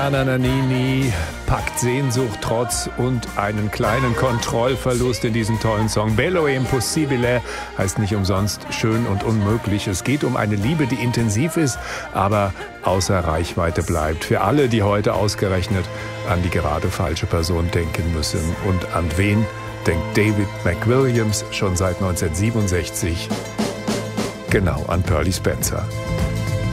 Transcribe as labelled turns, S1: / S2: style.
S1: Nini packt Sehnsucht, Trotz und einen kleinen Kontrollverlust in diesem tollen Song. Bello e Impossibile heißt nicht umsonst schön und unmöglich. Es geht um eine Liebe, die intensiv ist, aber außer Reichweite bleibt. Für alle, die heute ausgerechnet an die gerade falsche Person denken müssen. Und an wen denkt David McWilliams schon seit 1967? Genau, an Pearly Spencer.